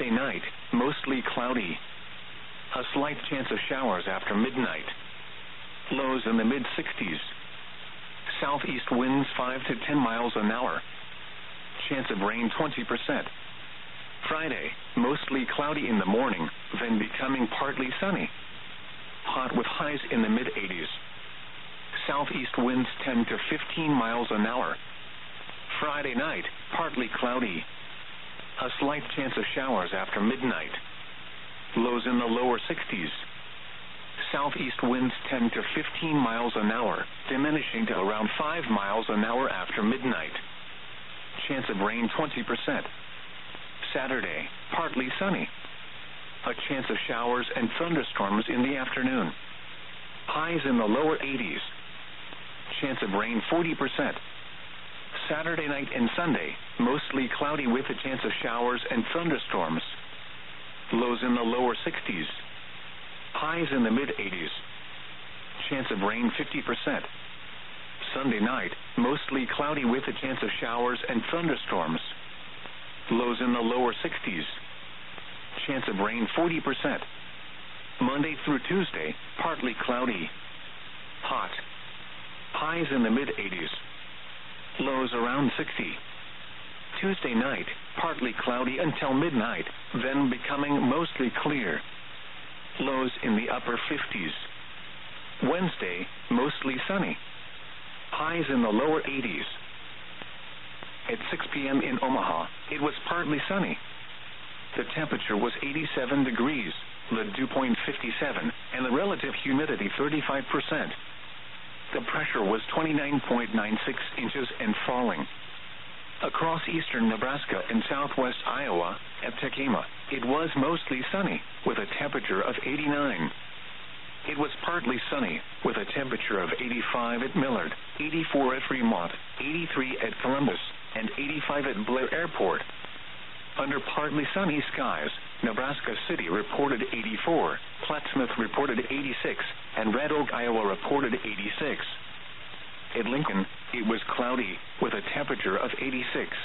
Wednesday night, mostly cloudy. A slight chance of showers after midnight. Lows in the mid-60s. Southeast winds 5 to 10 miles an hour. Chance of rain 20%. Friday, mostly cloudy in the morning, then becoming partly sunny. Hot with highs in the mid-80s. Southeast winds 10 to 15 miles an hour. Friday night, partly cloudy. A slight chance of showers after midnight. Lows in the lower 60s. Southeast winds 10 to 15 miles an hour, diminishing to around 5 miles an hour after midnight. Chance of rain 20%. Saturday, partly sunny. A chance of showers and thunderstorms in the afternoon. Highs in the lower 80s. Chance of rain 40%. Saturday night and Sunday, mostly cloudy with a chance of showers and thunderstorms. Lows in the lower 60s. Highs in the mid-80s. Chance of rain 50%. Sunday night, mostly cloudy with a chance of showers and thunderstorms. Lows in the lower 60s. Chance of rain 40%. Monday through Tuesday, partly cloudy. Hot. Highs in the mid-80s. Lows around 60. Tuesday night, partly cloudy until midnight, then becoming mostly clear. Lows in the upper 50s. Wednesday, mostly sunny. Highs in the lower 80s. At 6 p.m. in Omaha, it was partly sunny. The temperature was 87 degrees, the dew point 57, and the relative humidity 35%. The pressure was 29.96 inches and falling. Across eastern Nebraska and southwest Iowa, at Tekema, it was mostly sunny, with a temperature of 89. It was partly sunny, with a temperature of 85 at Millard, 84 at Fremont, 83 at Columbus, and 85 at Blair Airport. Under partly sunny skies, Nebraska City reported 84, Plattsmouth reported 86, and Red Oak, Iowa reported 86. At Lincoln, it was cloudy, with a temperature of 86.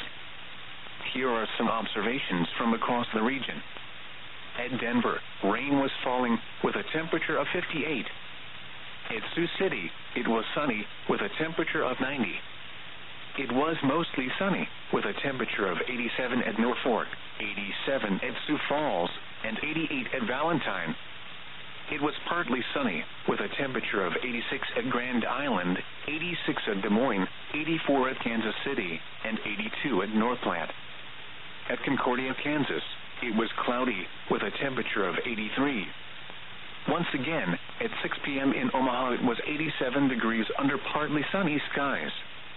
Here are some observations from across the region. At Denver, rain was falling, with a temperature of 58. At Sioux City, it was sunny, with a temperature of 90. It was mostly sunny, with a temperature of 87 at Norfolk, 87 at Sioux Falls, and 88 at Valentine. It was partly sunny, with a temperature of 86 at Grand Island, 86 at Des Moines, 84 at Kansas City, and 82 at North Platte. At Concordia, Kansas, it was cloudy, with a temperature of 83. Once again, at 6 p.m. in Omaha, it was 87 degrees under partly sunny skies.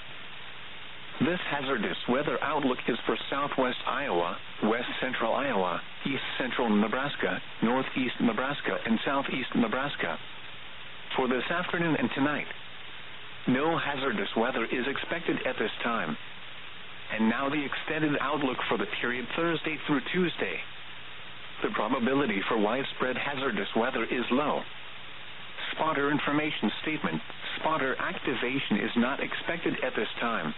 This hazardous weather outlook is for southwest Iowa, west central Iowa, east central Nebraska, northeast Nebraska, and southeast Nebraska. For this afternoon and tonight, no hazardous weather is expected at this time. And now the extended outlook for the period Thursday through Tuesday. The probability for widespread hazardous weather is low. Spotter information statement: spotter activation is not expected at this time.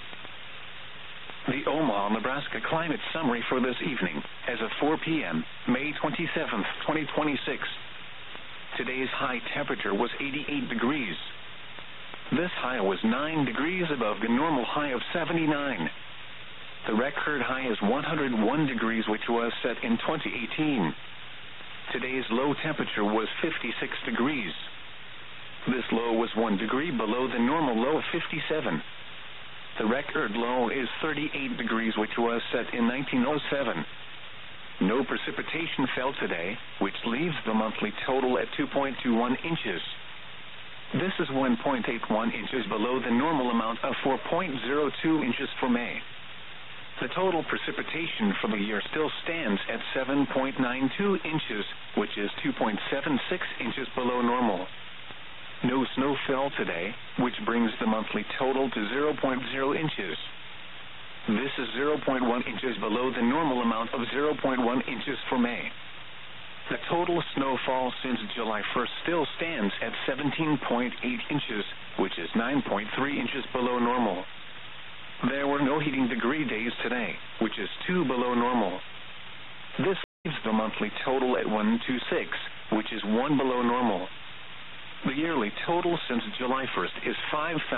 The Omaha, Nebraska climate summary for this evening, as of 4 p.m., May 27th, 2026. Today's high temperature was 88 degrees. This high was 9 degrees above the normal high of 79. The record high is 101 degrees, which was set in 2018. Today's low temperature was 56 degrees. This low was 1 degree below the normal low of 57. The record low is 38 degrees, which was set in 1907. No precipitation fell today, which leaves the monthly total at 2.21 inches. This is 1.81 inches below the normal amount of 4.02 inches for May. The total precipitation for the year still stands at 7.92 inches, which is 2.76 inches below normal. No snow fell today, which brings the monthly total to 0.0 inches. This is 0.1 inches below the normal amount of 0.1 inches for May. The total snowfall since July 1st still stands at 17.8 inches, which is 9.3 inches below normal. There were no heating degree days today, which is 2 below normal. This The monthly total at 126, which is 1 below normal. The yearly total since July 1st is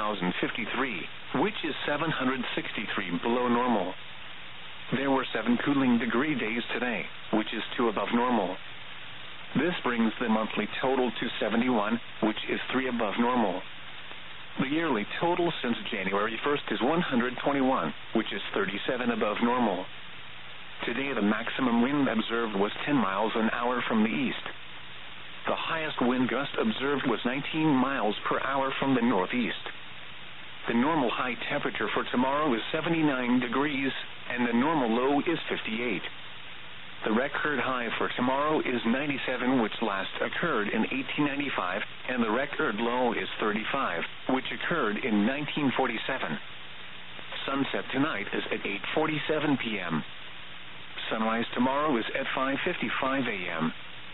5,053, which is 763 below normal. There were 7 cooling degree days today, which is 2 above normal. This brings the monthly total to 71, which is 3 above normal. The yearly total since January 1st is 121, which is 37 above normal. Today the maximum wind observed was 10 miles an hour from the east. The highest wind gust observed was 19 miles per hour from the northeast. The normal high temperature for tomorrow is 79 degrees, and the normal low is 58. The record high for tomorrow is 97, which last occurred in 1895, and the record low is 35, which occurred in 1947. Sunset tonight is at 8:47 p.m. Sunrise tomorrow is at 5:55 a.m.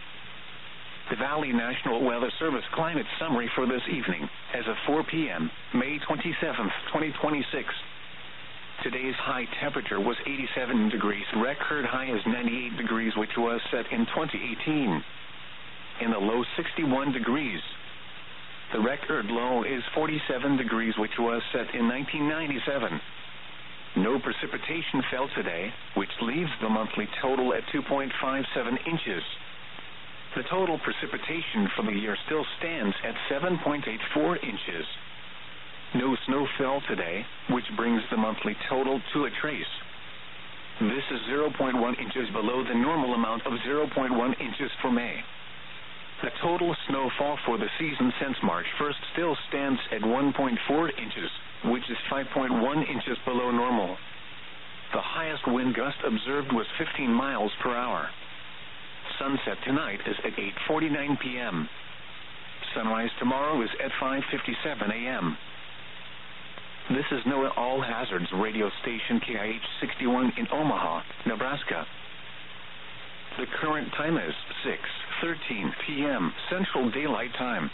The Valley National Weather Service climate summary for this evening, as of 4 p.m., May 27th, 2026. Today's high temperature was 87 degrees. Record high is 98 degrees, which was set in 2018. In the low 61 degrees. The record low is 47 degrees, which was set in 1997. No precipitation fell today, which leaves the monthly total at 2.57 inches. The total precipitation for the year still stands at 7.84 inches. No snow fell today, which brings the monthly total to a trace. This is 0.1 inches below the normal amount of 0.1 inches for May. The total snowfall for the season since March 1st still stands at 1.4 inches, which is 5.1 inches below normal. The highest wind gust observed was 15 miles per hour. Sunset tonight is at 8:49 p.m. Sunrise tomorrow is at 5:57 a.m. This is NOAA All Hazards radio station KIH 61 in Omaha, Nebraska. The current time is 6:13 p.m. Central Daylight Time.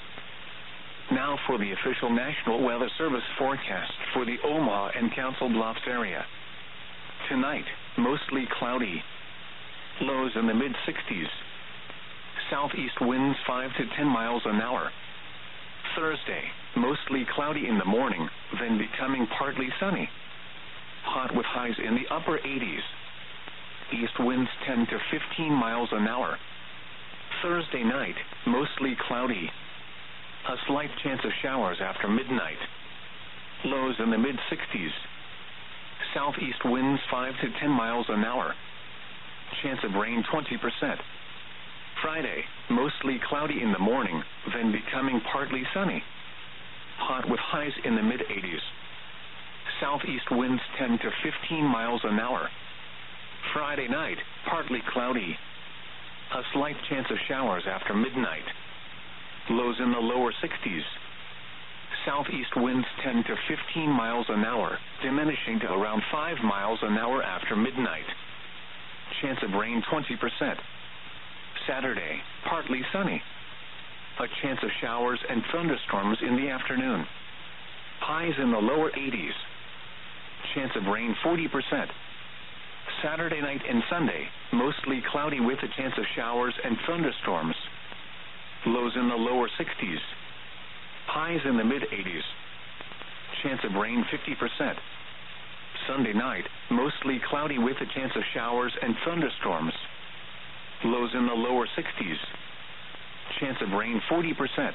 Now for the official National Weather Service forecast for the Omaha and Council Bluffs area. Tonight, mostly cloudy. Lows in the mid-60s. Southeast winds 5 to 10 miles an hour. Thursday, mostly cloudy in the morning, then becoming partly sunny. Hot with highs in the upper 80s. East winds 10 to 15 miles an hour. Thursday night, mostly cloudy. A slight chance of showers after midnight. Lows in the mid-60s. Southeast winds 5 to 10 miles an hour. Chance of rain 20%. Friday, mostly cloudy in the morning, then becoming partly sunny. Hot with highs in the mid-80s. Southeast winds 10 to 15 miles an hour. Friday night, partly cloudy. A slight chance of showers after midnight. Lows in the lower 60s. Southeast winds 10 to 15 miles an hour, diminishing to around 5 miles an hour after midnight. Chance of rain 20%. Saturday, partly sunny. A chance of showers and thunderstorms in the afternoon. Highs in the lower 80s. Chance of rain 40%. Saturday night and Sunday, mostly cloudy with a chance of showers and thunderstorms. Lows in the lower 60s. Highs in the mid-80s. Chance of rain 50%. Sunday night, mostly cloudy with a chance of showers and thunderstorms. Lows in the lower 60s. Chance of rain 40%.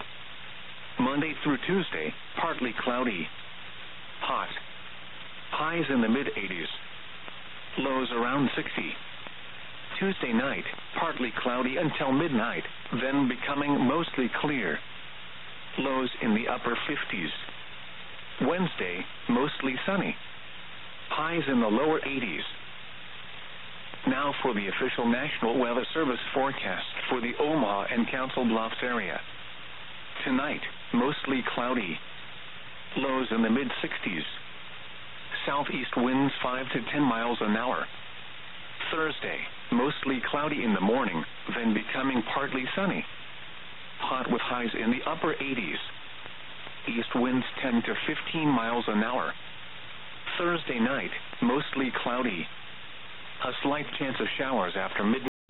Monday through Tuesday, partly cloudy. Hot. Highs in the mid-80s. Lows around 60. Tuesday night, partly cloudy until midnight, then becoming mostly clear. Lows in the upper 50s. Wednesday, mostly sunny. Highs in the lower 80s. Now for the official National Weather Service forecast for the Omaha and Council Bluffs area. Tonight, mostly cloudy. Lows in the mid-60s. Southeast winds 5 to 10 miles an hour. Thursday, mostly cloudy in the morning, then becoming partly sunny. Hot with highs in the upper 80s. East winds 10 to 15 miles an hour. Thursday night, mostly cloudy. A slight chance of showers after midnight.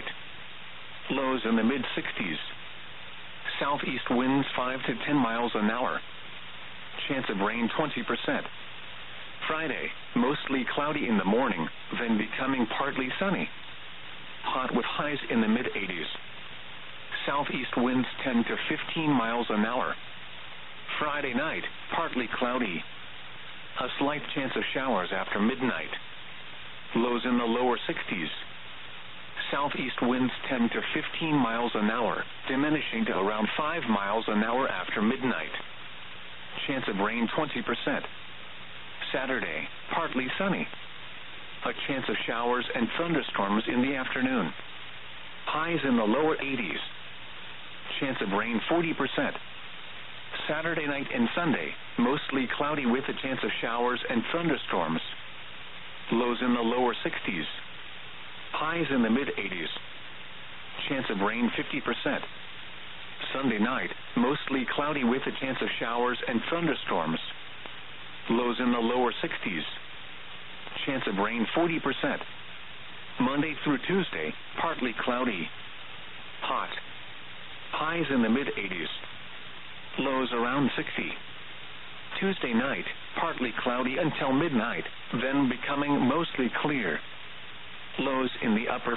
Lows in the mid-60s. Southeast winds 5 to 10 miles an hour. Chance of rain 20%. Friday, mostly cloudy in the morning, then becoming partly sunny. Hot with highs in the mid-80s. Southeast winds 10 to 15 miles an hour. Friday night, partly cloudy. A slight chance of showers after midnight. Lows in the lower 60s. Southeast winds 10 to 15 miles an hour, diminishing to around 5 miles an hour after midnight. Chance of rain 20%. Saturday, partly sunny. A chance of showers and thunderstorms in the afternoon. Highs in the lower 80s. Chance of rain 40%. Saturday night and Sunday, mostly cloudy with a chance of showers and thunderstorms. Lows in the lower 60s. Highs in the mid-80s. Chance of rain 50%. Sunday night, mostly cloudy with a chance of showers and thunderstorms. Lows in the lower 60s. Chance of rain 40%. Monday through Tuesday, partly cloudy. Hot. Highs in the mid-80s. Lows around 60. Tuesday night, partly cloudy until midnight, then becoming mostly clear. Lows in the upper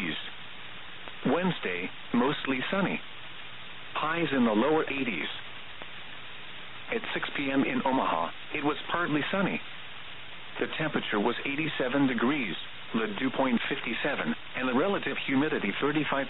50s. Wednesday, mostly sunny. Highs in the lower 80s. At 6 p.m. in Omaha, it was partly sunny. The temperature was 87 degrees, the dew point 57, and the relative humidity 35%.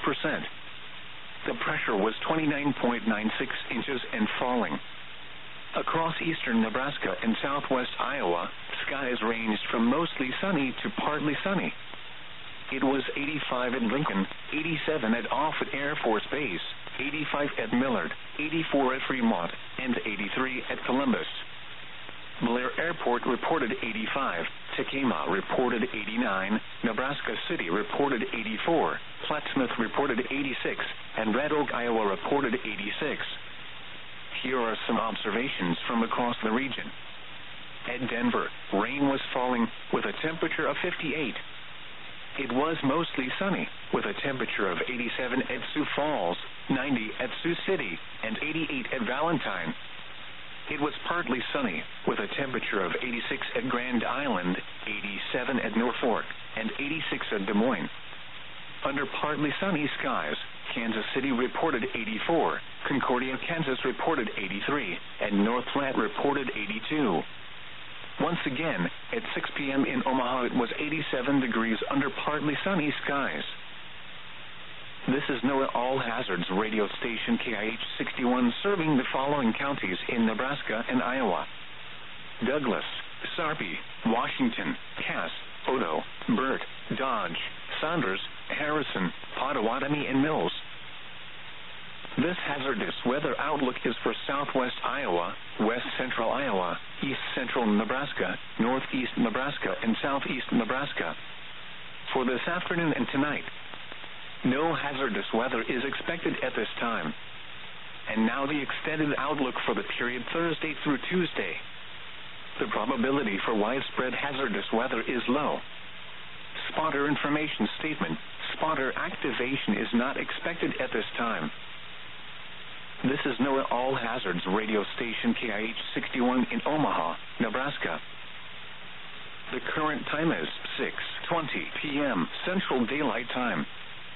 The pressure was 29.96 inches and falling. Across eastern Nebraska and southwest Iowa, skies ranged from mostly sunny to partly sunny. It was 85 at Lincoln, 87 at Offutt Air Force Base, 85 at Millard, 84 at Fremont, and 83 at Columbus. Blair Airport reported 85, Tekamah reported 89, Nebraska City reported 84, Plattsmouth reported 86, and Red Oak, Iowa reported 86. Here are some observations from across the region. At Denver, rain was falling with a temperature of 58. It was mostly sunny, with a temperature of 87 at Sioux Falls, 90 at Sioux City, and 88 at Valentine. It was partly sunny, with a temperature of 86 at Grand Island, 87 at Norfolk, and 86 at Des Moines. Under partly sunny skies, Kansas City reported 84, Concordia, Kansas reported 83, and North Platte reported 82. Once again, at 6 p.m. in Omaha, it was 87 degrees under partly sunny skies. This is NOAA All Hazards radio station KIH 61 serving the following counties in Nebraska and Iowa: Douglas, Sarpy, Washington, Cass, Odo, Burt, Dodge, Saunders, Harrison, Pottawatomie, and Mills. This hazardous weather outlook is for southwest Iowa, west central Iowa, east central Nebraska, northeast Nebraska, and southeast Nebraska. For this afternoon and tonight, no hazardous weather is expected at this time. And now the extended outlook for the period Thursday through Tuesday. The probability for widespread hazardous weather is low. Spotter information statement: spotter activation is not expected at this time. This is NOAA All Hazards radio station KIH 61 in Omaha, Nebraska. The current time is 6:20 p.m. Central Daylight Time.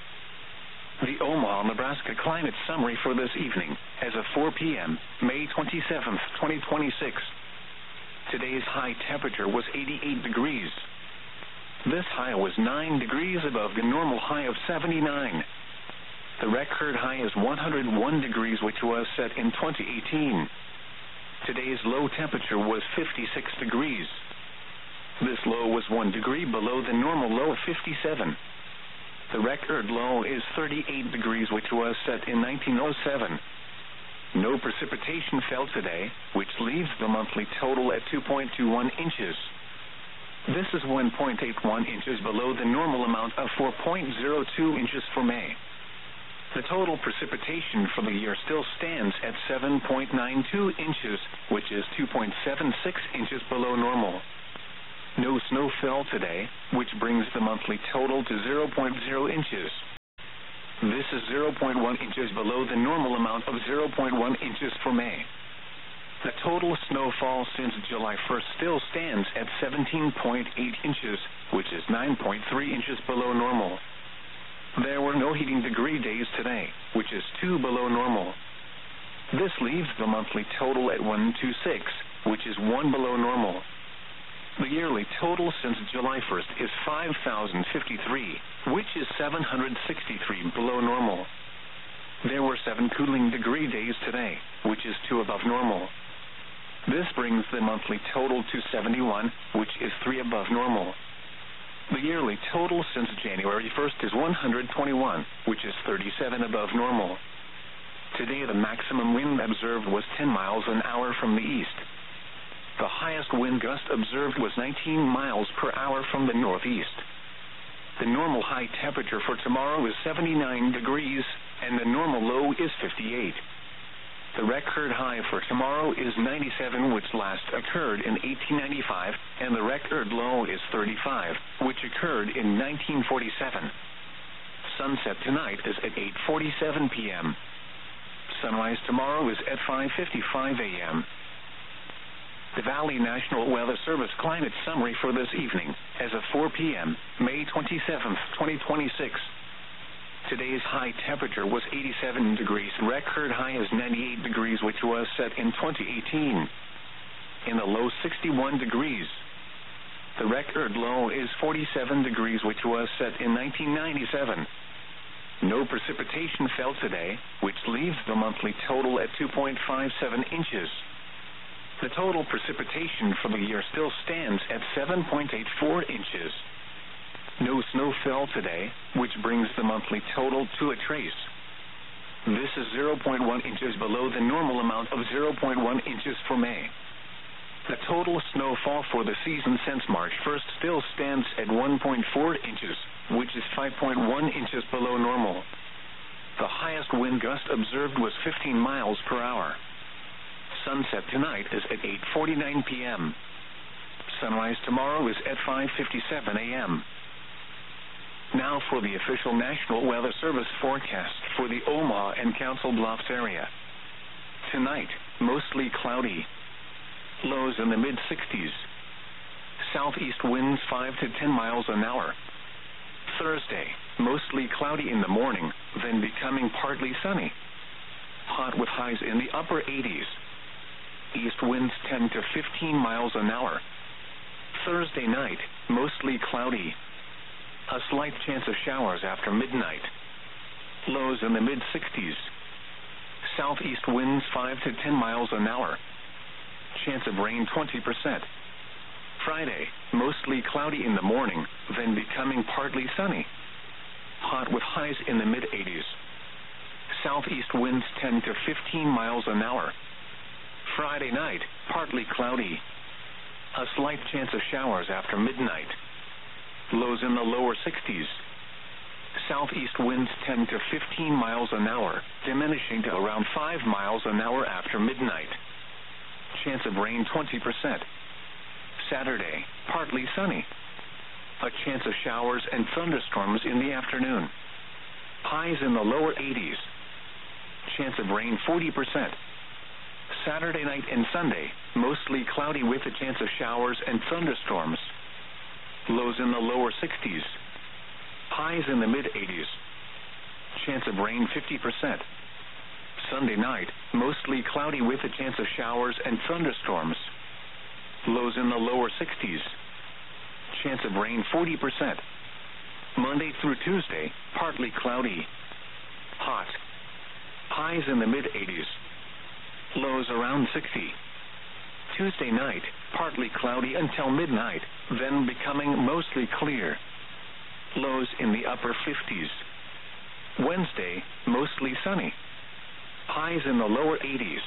The Omaha, Nebraska climate summary for this evening as of 4 p.m., May 27th, 2026. Today's high temperature was 88 degrees. This high was 9 degrees above the normal high of 79. The record high is 101 degrees, which was set in 2018. Today's low temperature was 56 degrees. This low was 1 degree below the normal low of 57. The record low is 38 degrees, which was set in 1907. No precipitation fell today, which leaves the monthly total at 2.21 inches. This is 1.81 inches below the normal amount of 4.02 inches for May. The total precipitation for the year still stands at 7.92 inches, which is 2.76 inches below normal. No snow fell today, which brings the monthly total to 0.0 inches. This is 0.1 inches below the normal amount of 0.1 inches for May. The total snowfall since July 1st still stands at 17.8 inches, which is 9.3 inches below normal. There were no heating degree days today, which is 2 below normal. This leaves the monthly total at 126, which is 1 below normal. The yearly total since July 1st is 5,053, which is 763 below normal. There were 7 cooling degree days today, which is 2 above normal. This brings the monthly total to 71, which is 3 above normal. The yearly total since January 1st is 121, which is 37 above normal. Today the maximum wind observed was 10 miles an hour from the east. The highest wind gust observed was 19 miles per hour from the northeast. The normal high temperature for tomorrow is 79 degrees, and the normal low is 58. The record high for tomorrow is 97, which last occurred in 1895, and the record low is 35, which occurred in 1947. Sunset tonight is at 8:47 p.m. Sunrise tomorrow is at 5:55 a.m. The Valley National Weather Service climate summary for this evening, as of 4 p.m., May 27th, 2026. Today's high temperature was 87 degrees. Record high is 98 degrees, which was set in 2018. In the low 61 degrees. The record low is 47 degrees, which was set in 1997. No precipitation fell today, which leaves the monthly total at 2.57 inches. The total precipitation for the year still stands at 7.84 inches. No snow fell today, which brings the monthly total to a trace. This is 0.1 inches below the normal amount of 0.1 inches for May. The total snowfall for the season since March 1st still stands at 1.4 inches, which is 5.1 inches below normal. The highest wind gust observed was 15 miles per hour. Sunset tonight is at 8:49 p.m. Sunrise tomorrow is at 5:57 a.m. Now for the official National Weather Service forecast for the Omaha and Council Bluffs area. Tonight, mostly cloudy. Lows in the mid-60s. Southeast winds 5 to 10 miles an hour. Thursday, mostly cloudy in the morning, then becoming partly sunny. Hot with highs in the upper 80s. East winds 10 to 15 miles an hour. Thursday night, mostly cloudy. A slight chance of showers after midnight. Lows in the mid-60s. Southeast winds 5 to 10 miles an hour. Chance of rain 20%. Friday, mostly cloudy in the morning, then becoming partly sunny. Hot with highs in the mid-80s. Southeast winds 10 to 15 miles an hour. Friday night, partly cloudy. A slight chance of showers after midnight. Lows in the lower 60s. Southeast winds 10 to 15 miles an hour, diminishing to around 5 miles an hour after midnight. Chance of rain 20%. Saturday, partly sunny. A chance of showers and thunderstorms in the afternoon. Highs in the lower 80s. Chance of rain 40%. Saturday night and Sunday, mostly cloudy with a chance of showers and thunderstorms. Lows in the lower 60s. Highs in the mid-80s. Chance of rain 50%. Sunday night, mostly cloudy with a chance of showers and thunderstorms. Lows in the lower 60s. Chance of rain 40%. Monday through Tuesday, partly cloudy. Hot. Highs in the mid-80s. Lows around 60. Tuesday night, partly cloudy until midnight, then becoming mostly clear. Lows in the upper 50s. Wednesday, mostly sunny. Highs in the lower 80s.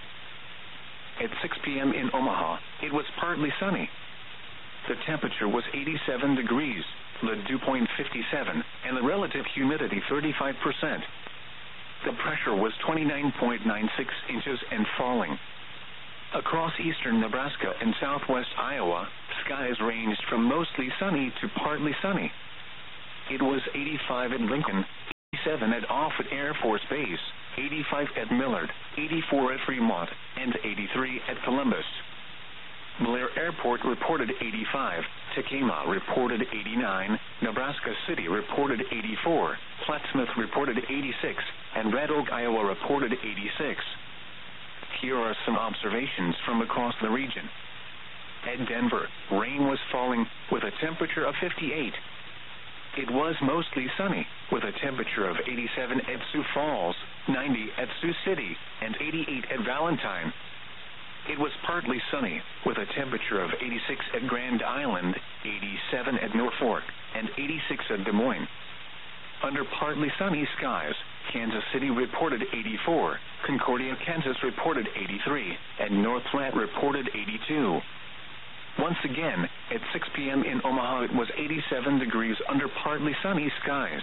At 6 p.m. in Omaha, it was partly sunny. The temperature was 87 degrees, the dew point 57, and the relative humidity 35%. The pressure was 29.96 inches and falling. Across eastern Nebraska and southwest Iowa, skies ranged from mostly sunny to partly sunny. It was 85 in Lincoln, 87 at Offutt Air Force Base, 85 at Millard, 84 at Fremont, and 83 at Columbus. Blair Airport reported 85, Tekamah reported 89, Nebraska City reported 84, Plattsmouth reported 86, and Red Oak, Iowa reported 86. Here are some observations from across the region. At Denver, rain was falling with a temperature of 58. It was mostly sunny with a temperature of 87 at Sioux Falls, 90 at Sioux City, and 88 at Valentine. It was partly sunny with a temperature of 86 at Grand Island, 87 at Norfolk, and 86 at Des Moines. Under partly sunny skies, Kansas City reported 84, Concordia, Kansas reported 83, and North Platte reported 82. Once again, at 6 p.m. in Omaha, it was 87 degrees under partly sunny skies.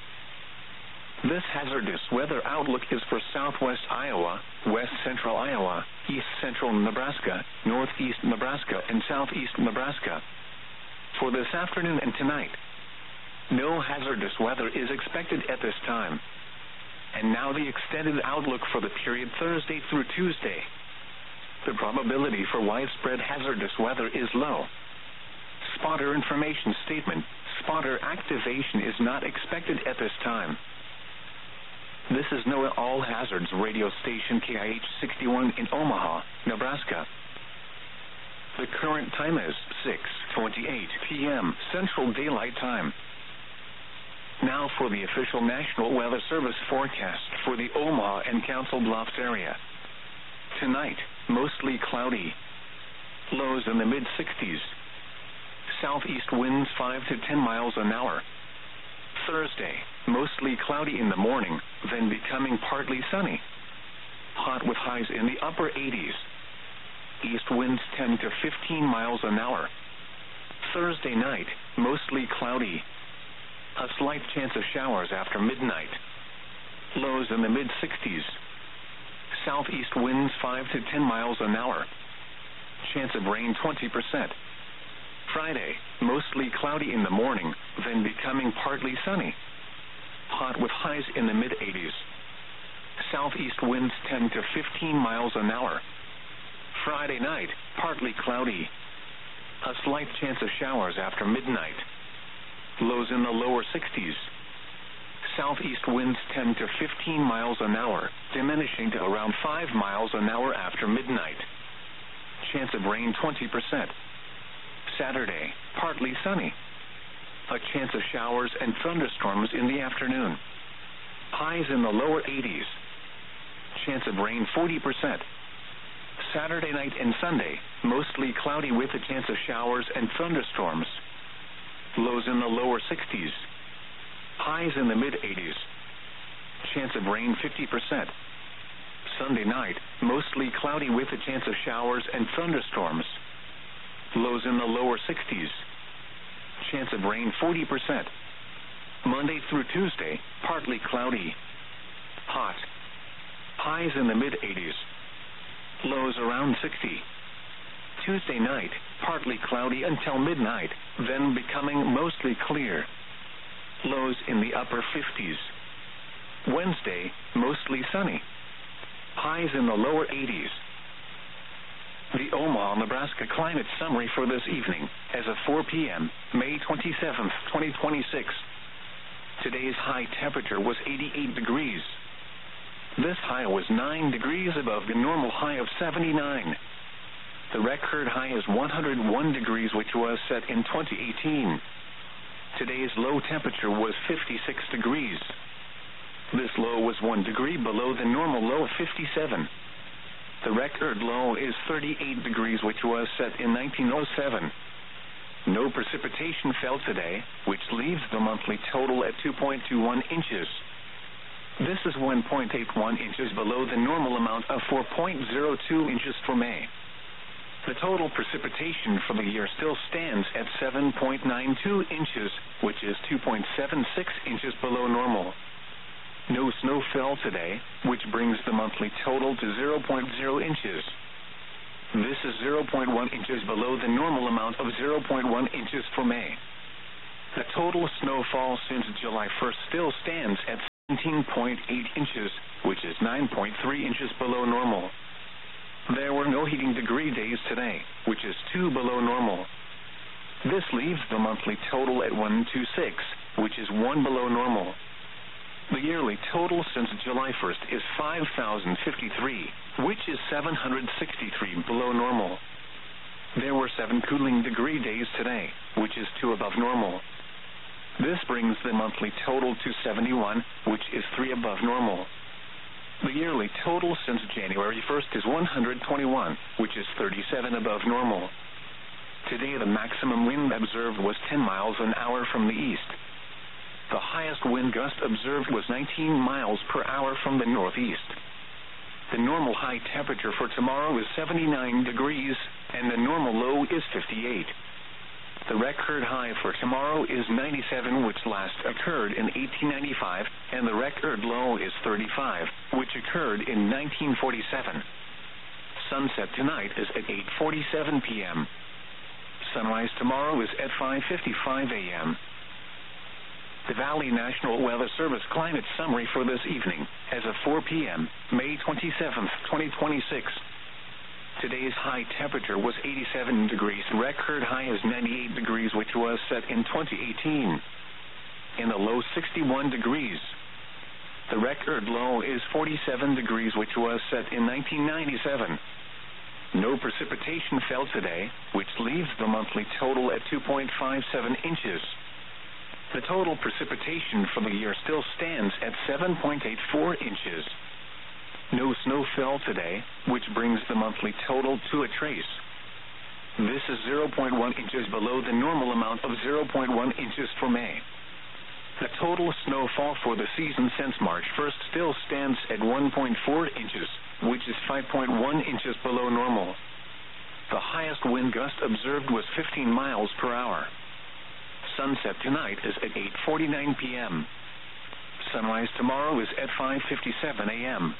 This hazardous weather outlook is for southwest Iowa, west central Iowa, east central Nebraska, northeast Nebraska, and southeast Nebraska. For this afternoon and tonight, no hazardous weather is expected at this time. And now the extended outlook for the period Thursday through Tuesday. The probability for widespread hazardous weather is low. Spotter information statement: spotter activation is not expected at this time. This is NOAA All Hazards radio station KIH 61 in Omaha, Nebraska. The current time is 6:28 p.m. Central Daylight Time. Now for the official National Weather Service forecast for the Omaha and Council Bluffs area. Tonight, mostly cloudy. Lows in the mid-60s. Southeast winds 5 to 10 miles an hour. Thursday, mostly cloudy in the morning, then becoming partly sunny. Hot with highs in the upper 80s. East winds 10 to 15 miles an hour. Thursday night, mostly cloudy. A slight chance of showers after midnight. Lows in the mid-60s. Southeast winds 5 to 10 miles an hour. Chance of rain 20%. Friday, mostly cloudy in the morning, then becoming partly sunny. Hot with highs in the mid-80s. Southeast winds 10 to 15 miles an hour. Friday night, partly cloudy. A slight chance of showers after midnight. Lows in the lower 60s. Southeast winds 10 to 15 miles an hour, diminishing to around 5 miles an hour after midnight. Chance of rain 20%. Saturday, partly sunny. A chance of showers and thunderstorms in the afternoon. Highs in the lower 80s. Chance of rain 40%. Saturday night and Sunday, mostly cloudy with a chance of showers and thunderstorms. Lows in the lower 60s. Highs in the mid-80s. Chance of rain 50%. Sunday night, mostly cloudy with a chance of showers and thunderstorms. Lows in the lower 60s. Chance of rain 40%. Monday through Tuesday, partly cloudy. Hot. Highs in the mid-80s. Lows around 60. Tuesday night, partly cloudy until midnight, then becoming mostly clear. Lows in the upper 50s. Wednesday, mostly sunny. Highs in the lower 80s. The Omaha, Nebraska climate summary for this evening, as of 4 p.m., May 27th, 2026. Today's high temperature was 88 degrees. This high was 9 degrees above the normal high of 79. The record high is 101 degrees, which was set in 2018. Today's low temperature was 56 degrees. This low was 1 degree below the normal low of 57. The record low is 38 degrees, which was set in 1907. No precipitation fell today, which leaves the monthly total at 2.21 inches. This is 1.81 inches below the normal amount of 4.02 inches for May. The total precipitation for the year still stands at 7.92 inches, which is 2.76 inches below normal. No snow fell today, which brings the monthly total to 0.0 inches. This is 0.1 inches below the normal amount of 0.1 inches for May. The total snowfall since July 1st still stands at 10.8 inches, which is 9.3 inches below normal. There were no heating degree days today, which is 2 below normal. This leaves the monthly total at 126, which is 1 below normal. The yearly total since July 1st is 5,053, which is 763 below normal. There were 7 cooling degree days today, which is 2 above normal. This brings the monthly total to 71, which is 3 above normal. The yearly total since January 1st is 121, which is 37 above normal. Today the maximum wind observed was 10 miles an hour from the east. The highest wind gust observed was 19 miles per hour from the northeast. The normal high temperature for tomorrow is 79 degrees, and the normal low is 58. The record high for tomorrow is 97, which last occurred in 1895, and the record low is 35, which occurred in 1947. Sunset tonight is at 8:47 p.m. Sunrise tomorrow is at 5:55 a.m. The Valley National Weather Service climate summary for this evening, as of 4 p.m., May 27th, 2026. Today's high temperature was 87 degrees. Record high is 98 degrees, which was set in 2018. In the low 61 degrees. The record low is 47 degrees, which was set in 1997. No precipitation fell today, which leaves the monthly total at 2.57 inches. The total precipitation for the year still stands at 7.84 inches. No snow fell today, which brings the monthly total to a trace. This is 0.1 inches below the normal amount of 0.1 inches for May. The total snowfall for the season since March 1st still stands at 1.4 inches, which is 5.1 inches below normal. The highest wind gust observed was 15 miles per hour. Sunset tonight is at 8:49 p.m. Sunrise tomorrow is at 5:57 a.m.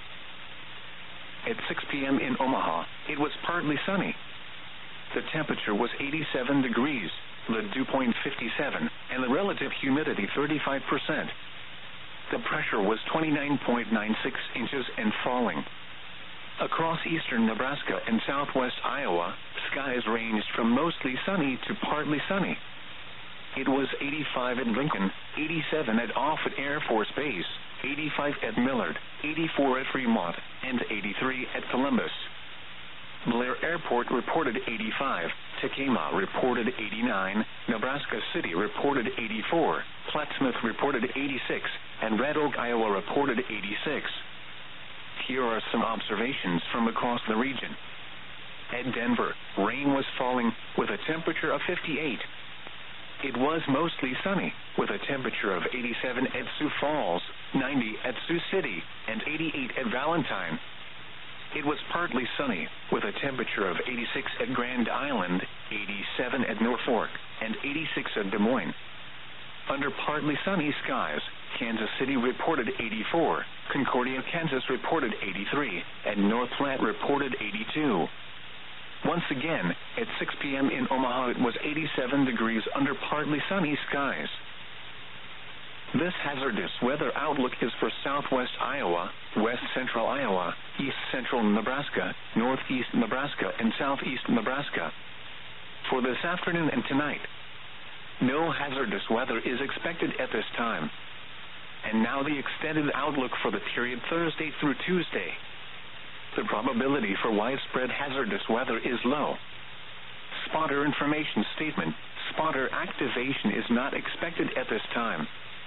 At 6 p.m. in Omaha, it was partly sunny. The temperature was 87 degrees, the dew point 57, and the relative humidity 35%. The pressure was 29.96 inches and falling. Across eastern Nebraska and southwest Iowa, skies ranged from mostly sunny to partly sunny. It was 85 at Lincoln, 87 at Offutt Air Force Base, 85 at Millard, 84 at Fremont, and 83 at Columbus. Blair Airport reported 85, Tekamah reported 89, Nebraska City reported 84, Plattsmouth reported 86, and Red Oak, Iowa reported 86. Here are some observations from across the region. At Denver, rain was falling with a temperature of 58. It was mostly sunny, with a temperature of 87 at Sioux Falls, 90 at Sioux City, and 88 at Valentine. It was partly sunny, with a temperature of 86 at Grand Island, 87 at Norfolk, and 86 at Des Moines. Under partly sunny skies, Kansas City reported 84, Concordia, Kansas reported 83, and North Platte reported 82. Once again, at 6 p.m. in Omaha, it was 87 degrees under partly sunny skies. This hazardous weather outlook is for southwest Iowa, west central Iowa, east central Nebraska, northeast Nebraska, and southeast Nebraska. For this afternoon and tonight, no hazardous weather is expected at this time. And now the extended outlook for the period Thursday through Tuesday. The probability for widespread hazardous weather is low. Spotter information statement: spotter activation is not expected at this time.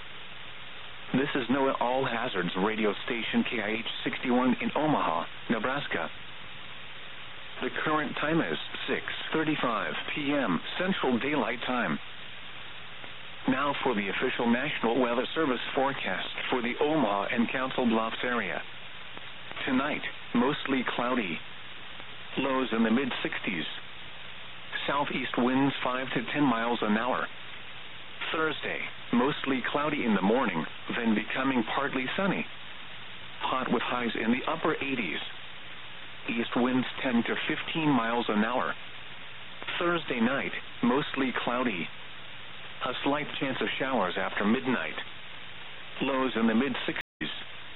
This is NOAA All Hazards radio station KIH 61 in Omaha, Nebraska. The current time is 6:35 p.m. Central Daylight Time. Now for the official National Weather Service forecast for the Omaha and Council Bluffs area. Tonight, mostly cloudy. Lows in the mid-60s. Southeast winds 5 to 10 miles an hour. Thursday, mostly cloudy in the morning, then becoming partly sunny. Hot with highs in the upper 80s. East winds 10 to 15 miles an hour. Thursday night, mostly cloudy. A slight chance of showers after midnight. Lows in the mid-60s.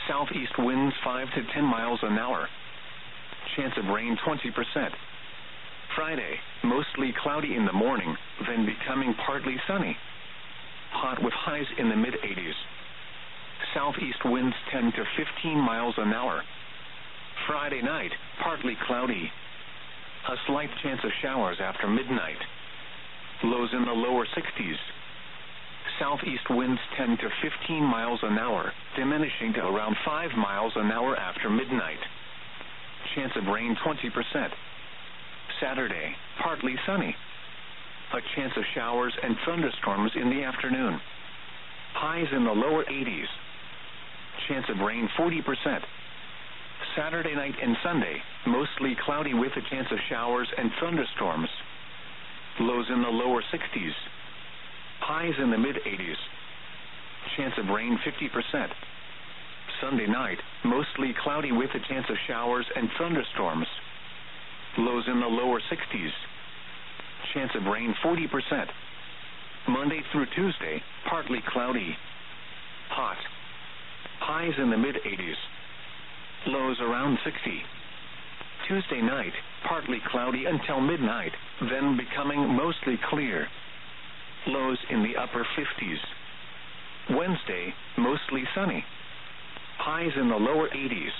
Southeast winds 5 to 10 miles an hour. Chance of rain 20%. Friday, mostly cloudy in the morning, then becoming partly sunny. Hot with highs in the mid-80s. Southeast winds 10 to 15 miles an hour. Friday night, partly cloudy. A slight chance of showers after midnight. Lows in the lower 60s. Southeast winds 10 to 15 miles an hour, diminishing to around 5 miles an hour after midnight. Chance of rain 20%. Saturday, partly sunny. A chance of showers and thunderstorms in the afternoon. Highs in the lower 80s. Chance of rain 40%. Saturday night and Sunday, mostly cloudy with a chance of showers and thunderstorms. Lows in the lower 60s. Highs in the mid-80s. Chance of rain 50%. Sunday night, mostly cloudy with a chance of showers and thunderstorms. Lows in the lower 60s. Chance of rain 40%. Monday through Tuesday, partly cloudy. Hot. Highs in the mid-80s. Lows around 60. Tuesday night, partly cloudy until midnight, then becoming mostly clear. Lows in the upper 50s. Wednesday, mostly sunny. Highs in the lower 80s.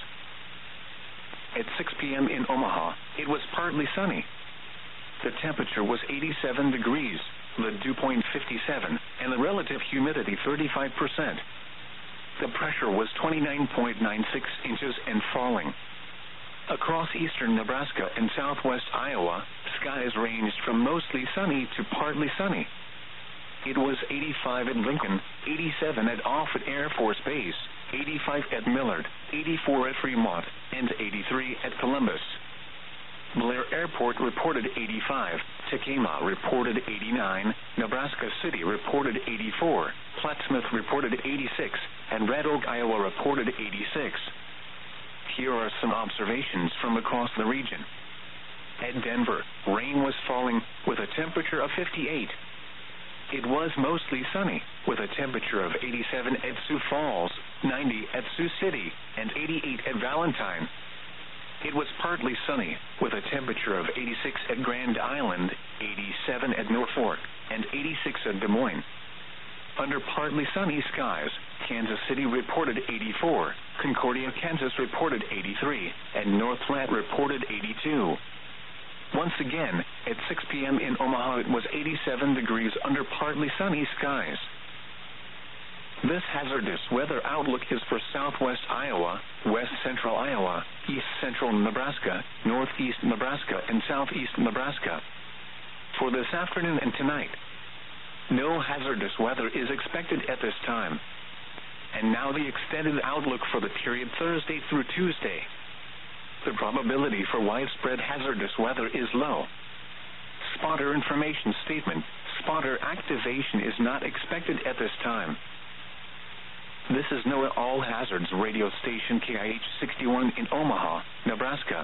At 6 p.m. in Omaha, it was partly sunny. The temperature was 87 degrees, the dew point 57, and the relative humidity 35%. The pressure was 29.96 inches and falling. Across eastern Nebraska and southwest Iowa, skies ranged from mostly sunny to partly sunny. It was 85 at Lincoln, 87 at Offutt Air Force Base, 85 at Millard, 84 at Fremont, and 83 at Columbus. Blair Airport reported 85, Tekamah reported 89, Nebraska City reported 84, Plattsmouth reported 86, and Red Oak, Iowa reported 86. Here are some observations from across the region. At Denver, rain was falling with a temperature of 58. It was mostly sunny, with a temperature of 87 at Sioux Falls, 90 at Sioux City, and 88 at Valentine. It was partly sunny, with a temperature of 86 at Grand Island, 87 at Norfolk, and 86 at Des Moines. Under partly sunny skies, Kansas City reported 84, Concordia, Kansas reported 83, and North Platte reported 82. Once again, at 6 p.m. in Omaha, it was 87 degrees under partly sunny skies. This hazardous weather outlook is for southwest Iowa, west central Iowa, east central Nebraska, northeast Nebraska, and southeast Nebraska. For this afternoon and tonight, no hazardous weather is expected at this time. And now the extended outlook for the period Thursday through Tuesday. The probability for widespread hazardous weather is low. Spotter information statement. Spotter activation is not expected at this time. This is NOAA All Hazards radio station KIH 61 in Omaha, Nebraska.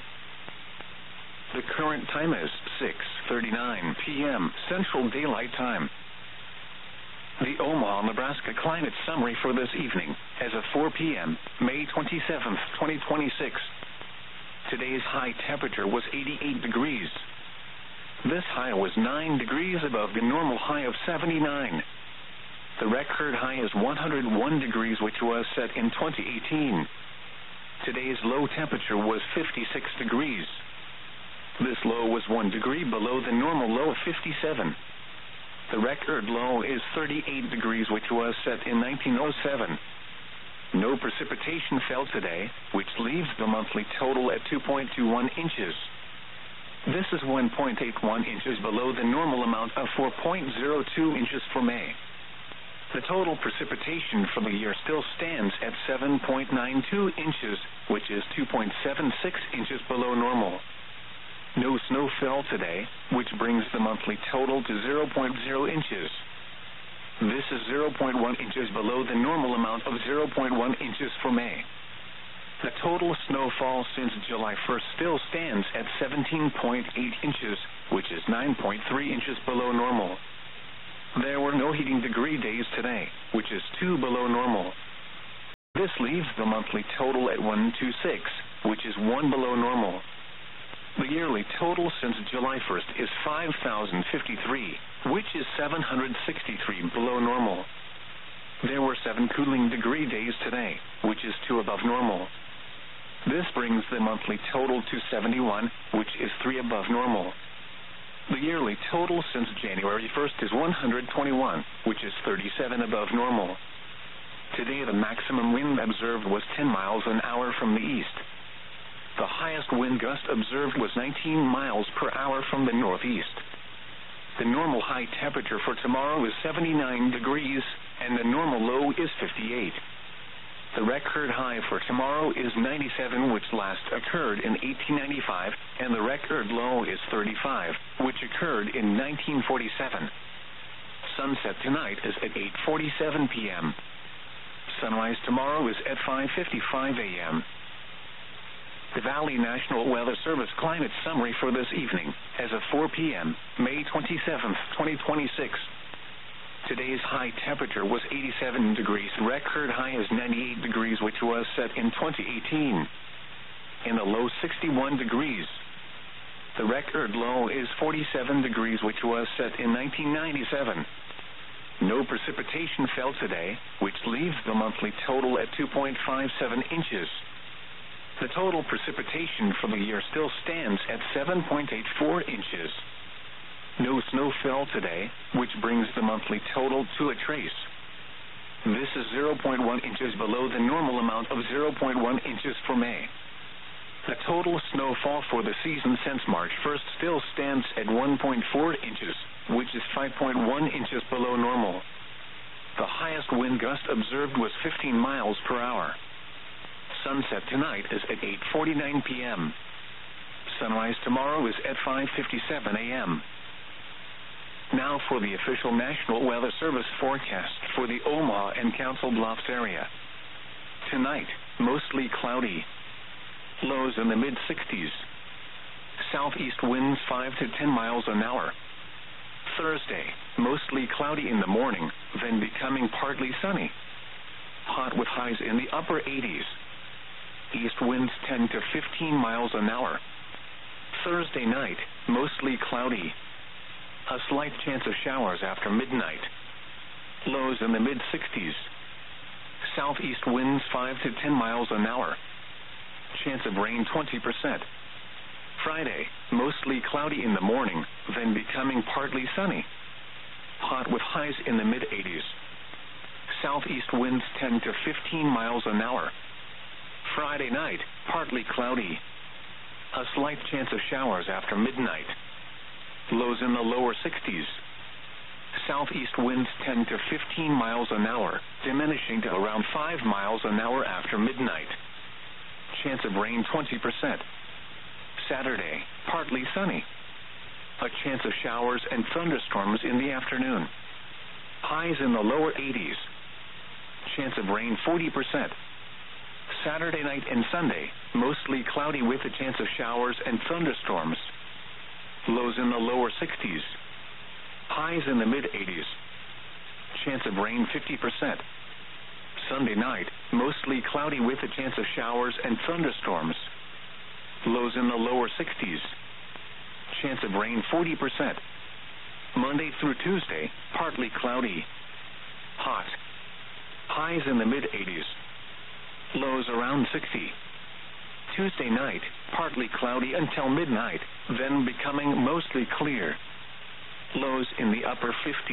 The current time is 6:39 p.m. Central Daylight Time. The Omaha, Nebraska climate summary for this evening, as of 4 p.m., May 27th, 2026. Today's high temperature was 88 degrees. This high was 9 degrees above the normal high of 79. The record high is 101 degrees, which was set in 2018. Today's low temperature was 56 degrees. This low was 1 degree below the normal low of 57. The record low is 38 degrees, which was set in 1907. No precipitation fell today, which leaves the monthly total at 2.21 inches. This is 1.81 inches below the normal amount of 4.02 inches for May. The total precipitation for the year still stands at 7.92 inches, which is 2.76 inches below normal. No snow fell today, which brings the monthly total to 0.0 inches. This is 0.1 inches below the normal amount of 0.1 inches for May. The total snowfall since July 1st still stands at 17.8 inches, which is 9.3 inches below normal. There were no heating degree days today, which is 2 below normal. This leaves the monthly total at 126, which is 1 below normal. The yearly total since July 1st is 5,053, which is 763 below normal. There were 7 cooling degree days today, which is 2 above normal. This brings the monthly total to 71, which is 3 above normal. The yearly total since January 1st is 121, which is 37 above normal. Today the maximum wind observed was 10 miles an hour from the east. The highest wind gust observed was 19 miles per hour from the northeast. The normal high temperature for tomorrow is 79 degrees, and the normal low is 58. The record high for tomorrow is 97, which last occurred in 1895, and the record low is 35, which occurred in 1947. Sunset tonight is at 8:47 p.m. Sunrise tomorrow is at 5:55 a.m. The Valley National Weather Service climate summary for this evening, as of 4 p.m., May 27th, 2026. Today's high temperature was 87 degrees. Record high is 98 degrees, which was set in 2018. In the low 61 degrees. The record low is 47 degrees, which was set in 1997. No precipitation fell today, which leaves the monthly total at 2.57 inches. The total precipitation for the year still stands at 7.84 inches. No snow fell today, which brings the monthly total to a trace. This is 0.1 inches below the normal amount of 0.1 inches for May. The total snowfall for the season since March 1st still stands at 1.4 inches, which is 5.1 inches below normal. The highest wind gust observed was 15 miles per hour. Sunset tonight is at 8:49 p.m. Sunrise tomorrow is at 5:57 a.m. Now for the official National Weather Service forecast for the Omaha and Council Bluffs area. Tonight, mostly cloudy. Lows in the mid-60s. Southeast winds 5 to 10 miles an hour. Thursday, mostly cloudy in the morning, then becoming partly sunny. Hot with highs in the upper 80s. East winds 10 to 15 miles an hour. Thursday night, mostly cloudy. A slight chance of showers after midnight. Lows in the mid-60s. Southeast winds 5 to 10 miles an hour. Chance of rain 20%. Friday, mostly cloudy in the morning, then becoming partly sunny. Hot with highs in the mid-80s. Southeast winds 10 to 15 miles an hour. Friday night, partly cloudy. A slight chance of showers after midnight. Lows in the lower 60s. Southeast winds 10 to 15 miles an hour, diminishing to around 5 miles an hour after midnight. Chance of rain 20%. Saturday, partly sunny. A chance of showers and thunderstorms in the afternoon. Highs in the lower 80s. Chance of rain 40%. Saturday night and Sunday, mostly cloudy with a chance of showers and thunderstorms. Lows in the lower 60s. Highs in the mid-80s. Chance of rain 50%. Sunday night, mostly cloudy with a chance of showers and thunderstorms. Lows in the lower 60s. Chance of rain 40%. Monday through Tuesday, partly cloudy. Hot. Highs in the mid-80s. Lows around 60. Tuesday night, partly cloudy until midnight, then becoming mostly clear. Lows in the upper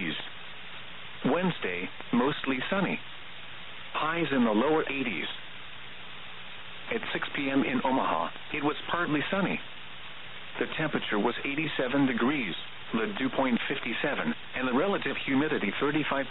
50s. Wednesday, mostly sunny. Highs in the lower 80s. At 6 p.m. in Omaha, it was partly sunny. The temperature was 87 degrees, the dew point 57, and the relative humidity 35%.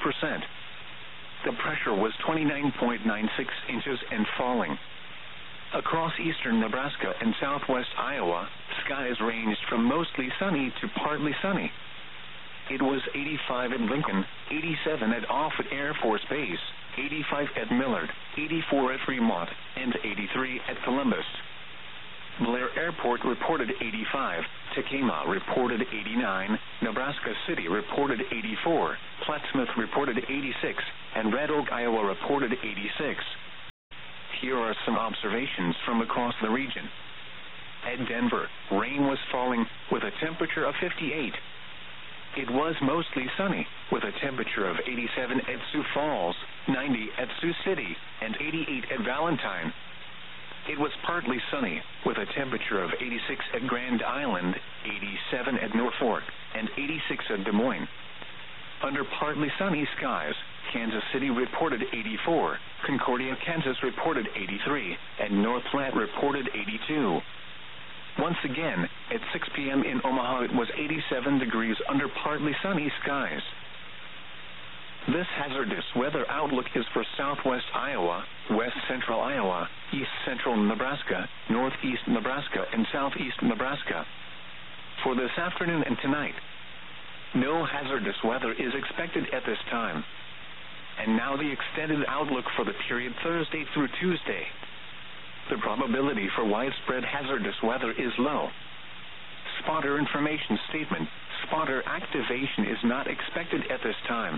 The pressure was 29.96 inches and falling. Across eastern Nebraska and southwest Iowa, skies ranged from mostly sunny to partly sunny. It was 85 at Lincoln, 87 at Offutt Air Force Base, 85 at Millard, 84 at Fremont, and 83 at Columbus. Blair Airport reported 85, Tekamah reported 89, Nebraska City reported 84, Plattsmouth reported 86, and Red Oak, Iowa reported 86. Here are some observations from across the region. At Denver, rain was falling with a temperature of 58. It was mostly sunny with a temperature of 87 at Sioux Falls, 90 at Sioux City, and 88 at Valentine. It was partly sunny with a temperature of 86 at Grand Island, 87 at Norfolk, and 86 at Des Moines. Under partly sunny skies, Kansas City reported 84, Concordia, Kansas reported 83, and North Platte reported 82. Once again, at 6 p.m. in Omaha, it was 87 degrees under partly sunny skies. This hazardous weather outlook is for southwest Iowa, west central Iowa, east central Nebraska, northeast Nebraska, and southeast Nebraska. For this afternoon and tonight, no hazardous weather is expected at this time. And now the extended outlook for the period Thursday through Tuesday. The probability for widespread hazardous weather is low. Spotter information statement: spotter activation is not expected at this time.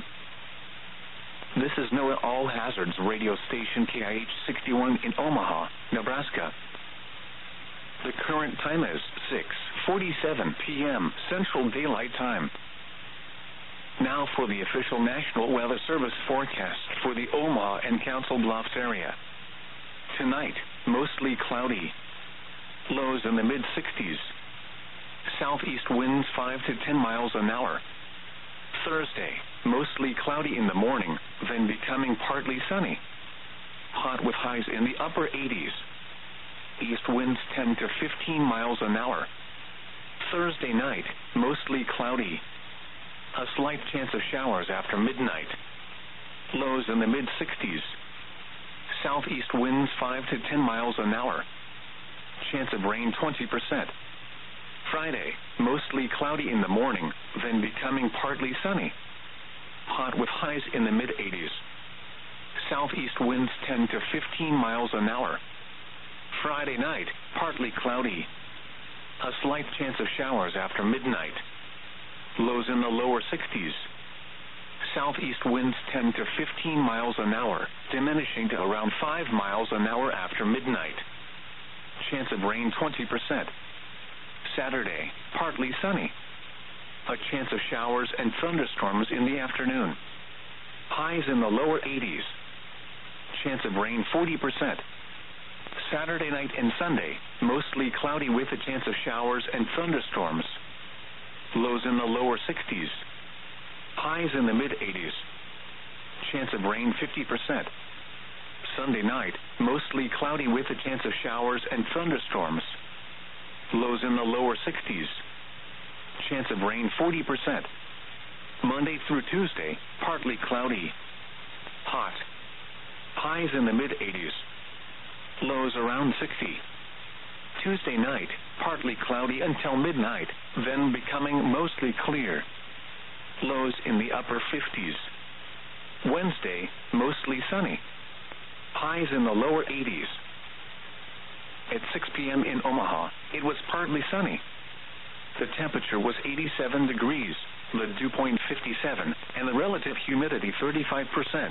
This is NOAA All Hazards radio station KIH 61 in Omaha, Nebraska. The current time is 6:47 p.m. Central Daylight Time. Now for the official National Weather Service forecast for the Omaha and Council Bluffs area. Tonight, mostly cloudy. Lows in the mid-60s. Southeast winds 5 to 10 miles an hour. Thursday, mostly cloudy in the morning, then becoming partly sunny. Hot with highs in the upper 80s. East winds 10 to 15 miles an hour. Thursday night, mostly cloudy. A slight chance of showers after midnight. Lows in the mid-60s. Southeast winds 5 to 10 miles an hour. Chance of rain 20%. Friday, mostly cloudy in the morning, then becoming partly sunny. Hot with highs in the mid-80s. Southeast winds 10 to 15 miles an hour. Friday night, partly cloudy. A slight chance of showers after midnight. Lows in the lower 60s. Southeast winds 10 to 15 miles an hour, diminishing to around 5 miles an hour after midnight. Chance of rain 20%. Saturday, partly sunny. A chance of showers and thunderstorms in the afternoon. Highs in the lower 80s. Chance of rain 40%. Saturday night and Sunday, mostly cloudy with a chance of showers and thunderstorms. Lows in the lower 60s. Highs in the mid-80s. Chance of rain 50%. Sunday night, mostly cloudy with a chance of showers and thunderstorms. Lows in the lower 60s. Chance of rain 40%. Monday through Tuesday, partly cloudy. Hot. Highs in the mid-80s. Lows around 60. Tuesday night, partly cloudy until midnight, then becoming mostly clear. Lows in the upper 50s. Wednesday, mostly sunny. Highs in the lower 80s. At 6 p.m. in Omaha, it was partly sunny. The temperature was 87 degrees, the dew point 57, and the relative humidity 35%.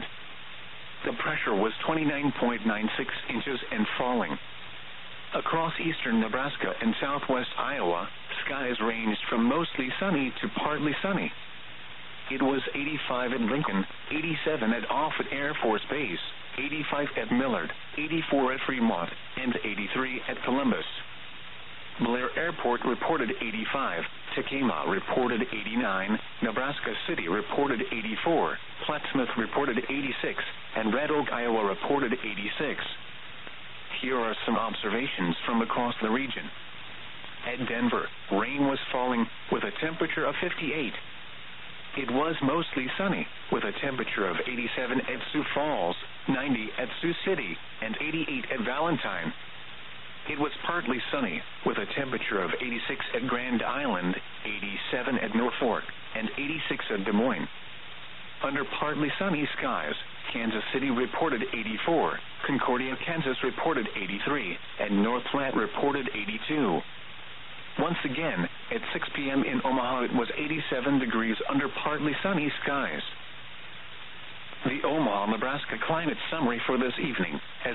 The pressure was 29.96 inches and falling. Across eastern Nebraska and southwest Iowa, skies ranged from mostly sunny to partly sunny. It was 85 at Lincoln, 87 at Offutt Air Force Base, 85 at Millard, 84 at Fremont, and 83 at Columbus. Blair Airport reported 85, Tekamah reported 89, Nebraska City reported 84, Plattsmouth reported 86, and Red Oak, Iowa reported 86. Here are some observations from across the region. At Denver, rain was falling with a temperature of 58. It was mostly sunny with a temperature of 87 at Sioux Falls, 90 at Sioux City, and 88 at Valentine. It was partly sunny with a temperature of 86 at Grand Island, 87 at Norfolk, and 86 at Des Moines. Under partly sunny skies, Kansas City reported 84, Concordia, Kansas reported 83, and North Platte reported 82. Once again, at 6 p.m. in Omaha, it was 87 degrees under partly sunny skies. The Omaha, Nebraska climate summary for this evening. As of 4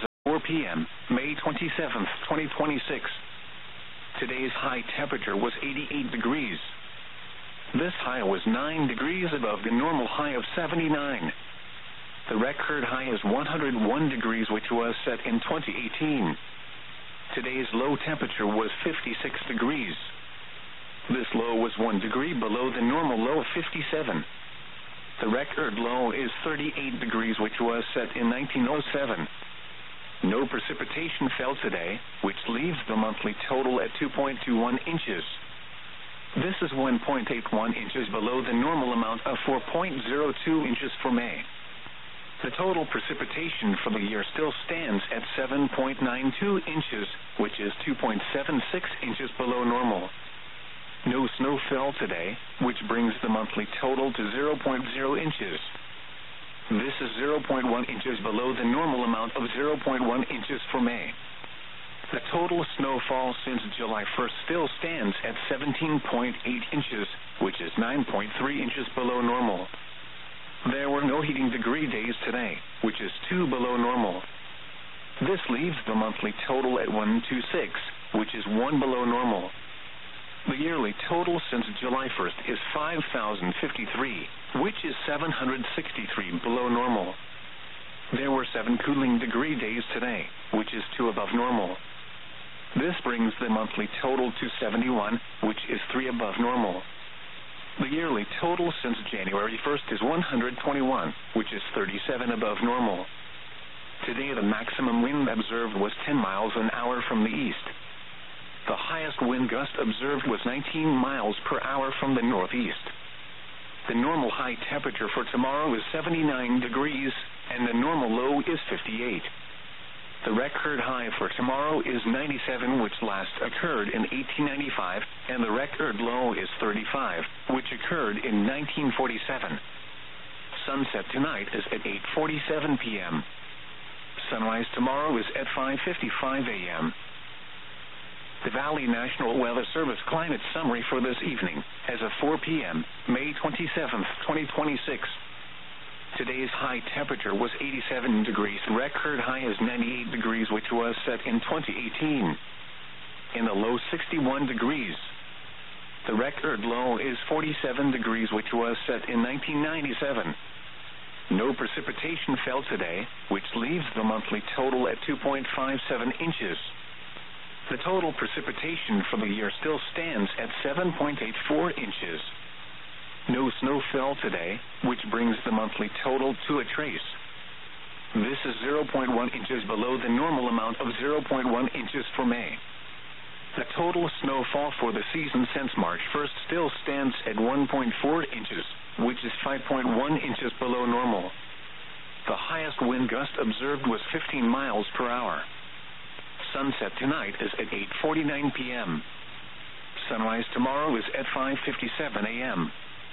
p.m., May 27th, 2026. Today's high temperature was 88 degrees. This high was 9 degrees above the normal high of 79. The record high is 101 degrees, which was set in 2018. Today's low temperature was 56 degrees. This low was 1 degree below the normal low of 57. The record low is 38 degrees, which was set in 1907. No precipitation fell today, which leaves the monthly total at 2.21 inches. This is 1.81 inches below the normal amount of 4.02 inches for May. The total precipitation for the year still stands at 7.92 inches, which is 2.76 inches below normal. No snow fell today, which brings the monthly total to 0.0 inches. This is 0.1 inches below the normal amount of 0.1 inches for May. The total snowfall since July 1st still stands at 17.8 inches, which is 9.3 inches below normal. There were no heating degree days today, which is 2 below normal. This leaves the monthly total at 126, which is 1 below normal. The yearly total since July 1st is 5,053, which is 763 below normal. There were 7 cooling degree days today, which is 2 above normal. This brings the monthly total to 71, which is 3 above normal. The yearly total since January 1st is 121, which is 37 above normal. Today the maximum wind observed was 10 miles an hour from the east. The highest wind gust observed was 19 miles per hour from the northeast. The normal high temperature for tomorrow is 79 degrees, and the normal low is 58. The record high for tomorrow is 97, which last occurred in 1895, and the record low is 35, which occurred in 1947. Sunset tonight is at 8:47 p.m. Sunrise tomorrow is at 5:55 a.m. The Valley National Weather Service climate summary for this evening, as of 4 p.m., May 27th, 2026. Today's high temperature was 87 degrees. Record high is 98 degrees, which was set in 2018. In the low 61 degrees. The record low is 47 degrees, which was set in 1997. No precipitation fell today, which leaves the monthly total at 2.57 inches. The total precipitation for the year still stands at 7.84 inches. No snow fell today, which brings the monthly total to a trace. This is 0.1 inches below the normal amount of 0.1 inches for May. The total snowfall for the season since March 1st still stands at 1.4 inches, which is 5.1 inches below normal. The highest wind gust observed was 15 miles per hour. Sunset tonight is at 8:49 p.m. Sunrise tomorrow is at 5:57 a.m.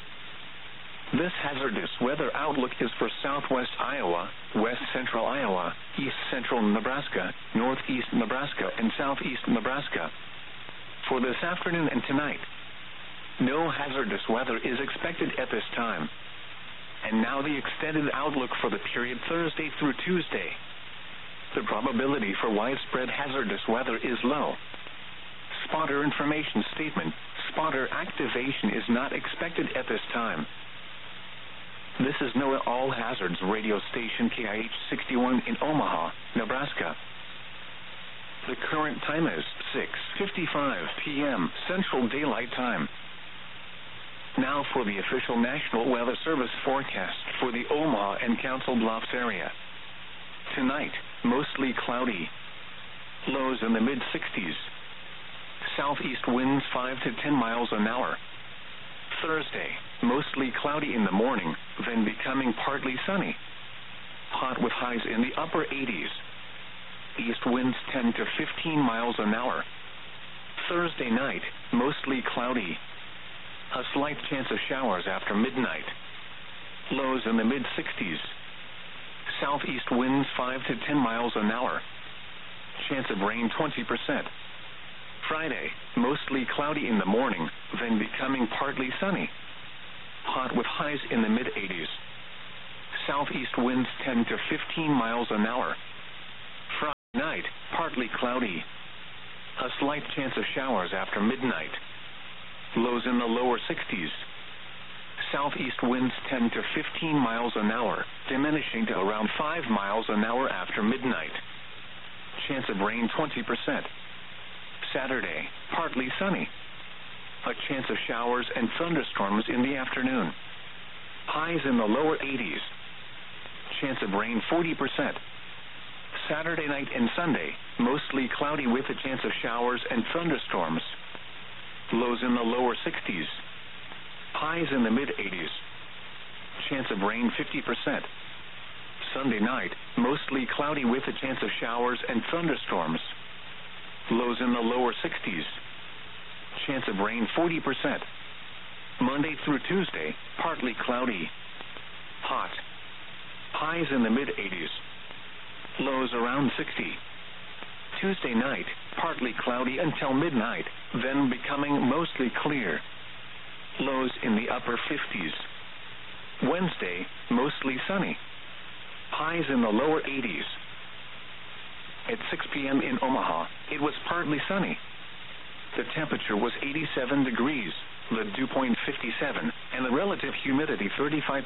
This hazardous weather outlook is for southwest Iowa, west central Iowa, east central Nebraska, northeast Nebraska, and southeast Nebraska. For this afternoon and tonight, no hazardous weather is expected at this time. And now the extended outlook for the period Thursday through Tuesday. The probability for widespread hazardous weather is low. Spotter information statement: spotter activation is not expected at this time. This is NOAA All Hazards radio station KIH 61 in Omaha, Nebraska. The current time is 6:55 p.m. Central Daylight Time. Now for the official National Weather Service forecast for the Omaha and Council Bluffs area. Tonight, mostly cloudy. Lows in the mid-60s. Southeast winds 5 to 10 miles an hour. Thursday, mostly cloudy in the morning, then becoming partly sunny. Hot with highs in the upper 80s. East winds 10 to 15 miles an hour. Thursday night, mostly cloudy. A slight chance of showers after midnight. Lows in the mid-60s. Southeast winds 5 to 10 miles an hour. Chance of rain 20%. Friday, mostly cloudy in the morning, then becoming partly sunny. Hot with highs in the mid-80s. Southeast winds 10 to 15 miles an hour. Friday night. partly cloudy. A slight chance of showers after midnight. Lows in the lower 60s. Southeast winds 10 to 15 miles an hour, diminishing to around 5 miles an hour after midnight. Chance of rain 20%. Saturday, partly sunny. A chance of showers and thunderstorms in the afternoon. Highs in the lower 80s. Chance of rain 40%. Saturday night and Sunday, mostly cloudy with a chance of showers and thunderstorms. Lows in the lower 60s. Highs in the mid-80s. Chance of rain 50%. Sunday night, mostly cloudy with a chance of showers and thunderstorms. Lows in the lower 60s. Chance of rain 40%. Monday through Tuesday, partly cloudy. Hot. Highs in the mid-80s. Lows around 60. Tuesday night, partly cloudy until midnight, then becoming mostly clear. Lows in the upper 50s. Wednesday, mostly sunny. Highs in the lower 80s. At 6 p.m. in Omaha, it was partly sunny. The temperature was 87 degrees, the dew point 57, and the relative humidity 35%.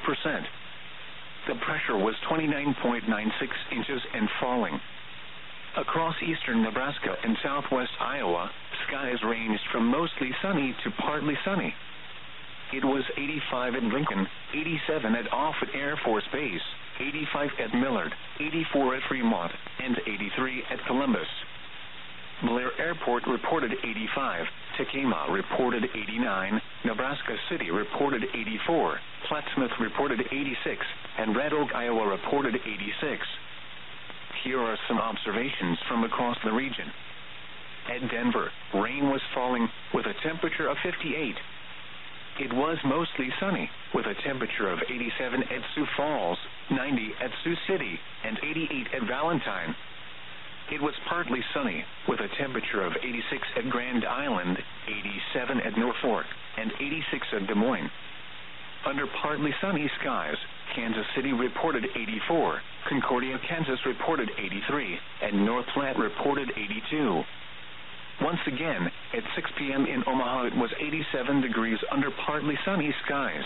The pressure was 29.96 inches and falling. Across eastern Nebraska and southwest Iowa, skies ranged from mostly sunny to partly sunny. It was 85 at Lincoln, 87 at Offutt Air Force Base, 85 at Millard, 84 at Fremont, and 83 at Columbus. Blair Airport reported 85, Tekamah reported 89, Nebraska City reported 84, Plattsmouth reported 86, and Red Oak, Iowa reported 86. Here are some observations from across the region. At Denver, rain was falling with a temperature of 58. It was mostly sunny, with a temperature of 87 at Sioux Falls, 90 at Sioux City, and 88 at Valentine. It was partly sunny, with a temperature of 86 at Grand Island, 87 at Norfolk, and 86 at Des Moines. Under partly sunny skies, Kansas City reported 84, Concordia, Kansas reported 83, and North Platte reported 82. Once again, at 6 p.m. in Omaha, it was 87 degrees under partly sunny skies.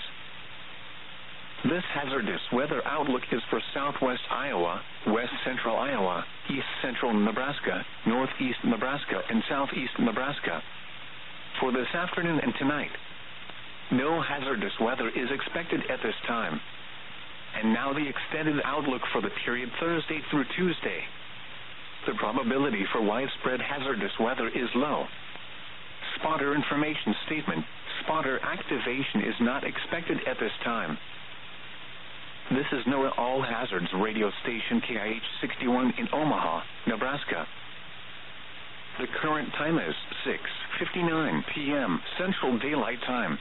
This hazardous weather outlook is for southwest Iowa, west central Iowa, east central Nebraska, northeast Nebraska, and southeast Nebraska. For this afternoon and tonight, no hazardous weather is expected at this time. And now the extended outlook for the period Thursday through Tuesday. The probability for widespread hazardous weather is low. Spotter information statement: spotter activation is not expected at this time. This is NOAA All Hazards radio station KIH 61 in Omaha, Nebraska. The current time is 6:59 p.m. Central Daylight Time.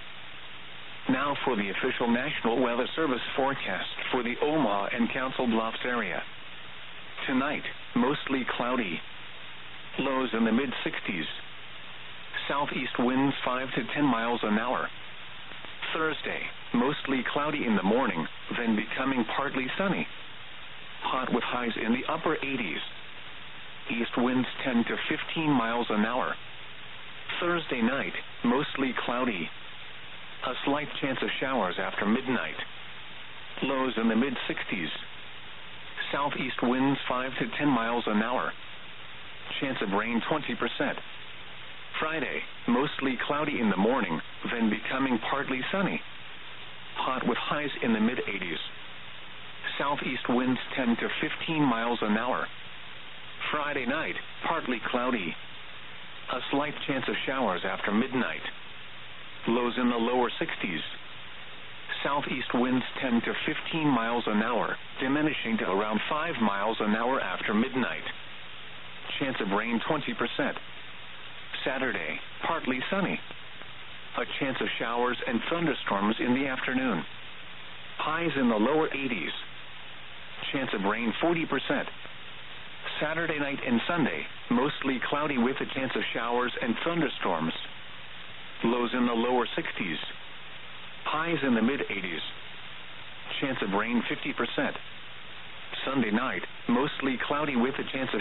Now for the official National Weather Service forecast for the Omaha and Council Bluffs area. Tonight, mostly cloudy. Lows in the mid-60s. Southeast winds 5 to 10 miles an hour. Thursday, mostly cloudy in the morning, then becoming partly sunny. Hot with highs in the upper 80s. East winds 10 to 15 miles an hour. Thursday night, mostly cloudy. A slight chance of showers after midnight. Lows in the mid-60s. Southeast winds 5 to 10 miles an hour. Chance of rain 20%. Friday, mostly cloudy in the morning, then becoming partly sunny. Hot with highs in the mid-80s. Southeast winds 10 to 15 miles an hour. Friday night, partly cloudy. A slight chance of showers after midnight. Lows in the lower 60s. Southeast winds 10 to 15 miles an hour, diminishing to around 5 miles an hour after midnight. Chance of rain 20%. Saturday, partly sunny. A chance of showers and thunderstorms in the afternoon. Highs in the lower 80s. Chance of rain 40%. Saturday night and Sunday, mostly cloudy with a chance of showers and thunderstorms. Lows in the lower 60s. Highs in the mid-80s. Chance of rain 50%. Sunday night, mostly cloudy with a chance of